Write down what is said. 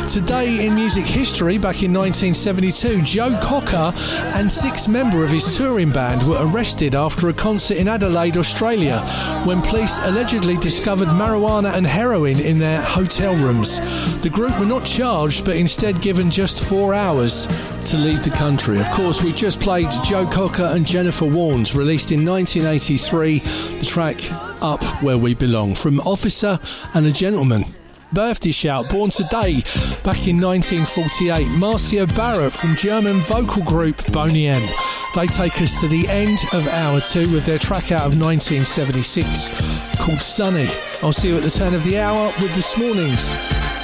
Today in music history, back in 1972, Joe Cocker and 6 members of his touring band were arrested after a concert in Adelaide, Australia, when police allegedly discovered marijuana and heroin in their hotel rooms. The group were not charged, but instead given just 4 hours to leave the country. Of course, we just played Joe Cocker and Jennifer Warnes, released in 1983, the track Up Where We Belong, from Officer and a Gentleman. Birthday shout, born today, back in 1948, Marcia Barrett from German vocal group Boney M. They take us to the end of hour 2 with their track out of 1976 called Sunny. I'll see you at the turn of the hour with This Morning's